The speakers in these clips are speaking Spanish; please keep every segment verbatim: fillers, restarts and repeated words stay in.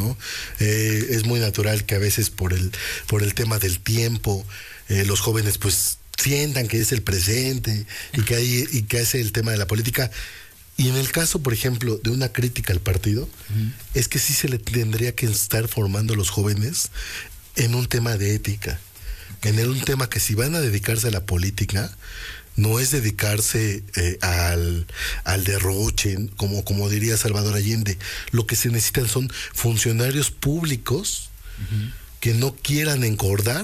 ¿no? Eh, es muy natural que a veces por el, por el tema del tiempo, eh, los jóvenes pues sientan que es el presente y que hay, y que es el tema de la política. Y en el caso, por ejemplo, de una crítica al partido, uh-huh. es que sí se le tendría que estar formando a los jóvenes en un tema de ética, okay. en un tema que si van a dedicarse a la política, no es dedicarse eh, al, al derroche, como, como diría Salvador Allende. Lo que se necesitan son funcionarios públicos uh-huh. que no quieran engordar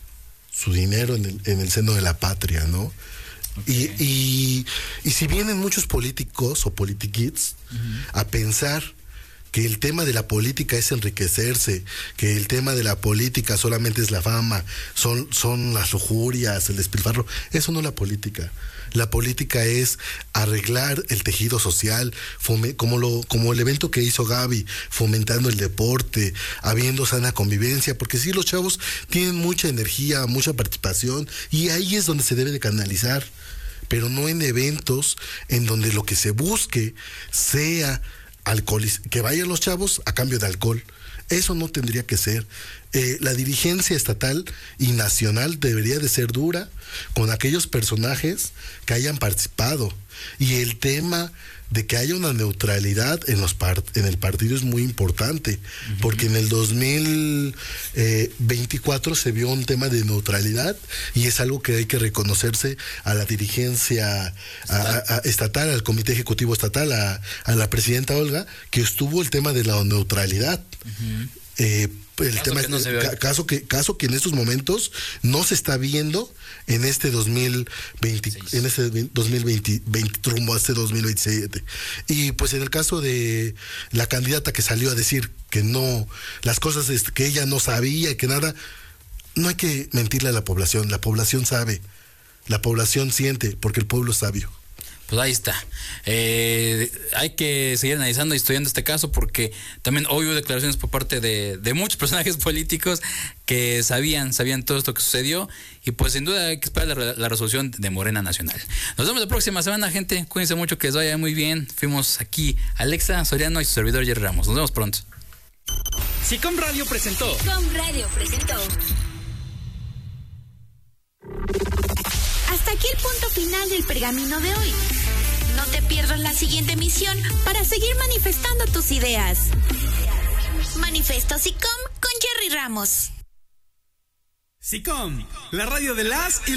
su dinero en el, en el seno de la patria, ¿no? Okay. Y, y, y si vienen muchos políticos o politiquids uh-huh. a pensar que el tema de la política es enriquecerse, que el tema de la política solamente es la fama, son, son las lujurias, el despilfarro, eso no es la política. La política es arreglar el tejido social, fome, como, lo, como el evento que hizo Gaby, fomentando el deporte, habiendo sana convivencia, porque sí, los chavos tienen mucha energía, mucha participación, y ahí es donde se debe de canalizar, pero no en eventos en donde lo que se busque sea alcoholiz- que vayan los chavos a cambio de alcohol. Eso no tendría que ser. Eh, la dirigencia estatal y nacional debería de ser dura con aquellos personajes que hayan participado. Y el tema de que haya una neutralidad en los part- en el partido es muy importante, uh-huh. porque en el dos mil veinticuatro se vio un tema de neutralidad y es algo que hay que reconocerse a la dirigencia a, a, a estatal, al comité ejecutivo estatal, a, a la presidenta Olga, que estuvo el tema de la neutralidad. Uh-huh. Eh, el caso tema que no es, ca- caso que caso que en estos momentos no se está viendo en este dos mil veinte, en este dos mil veinte, veinte rumbo a este dos mil veintisiete. Y pues en el caso de la candidata que salió a decir que no, las cosas que ella no sabía y que nada, no hay que mentirle a la población, la población sabe, la población siente, porque el pueblo es sabio. Pues ahí está. Eh, hay que seguir analizando y estudiando este caso, porque también hoy hubo declaraciones por parte de, de muchos personajes políticos que sabían, sabían todo esto que sucedió, y pues sin duda hay que esperar la, la resolución de Morena Nacional. Nos vemos la próxima semana, gente. Cuídense mucho, que les vaya muy bien. Fuimos aquí Alexa Soriano y su servidor Jerry Ramos. Nos vemos pronto. SICOM Radio presentó. SICOM Radio presentó. Hasta aquí el punto final del pergamino de hoy. No te pierdas la siguiente emisión para seguir manifestando tus ideas. Manifesto SICOM con Jerry Ramos. SICOM, la radio de las y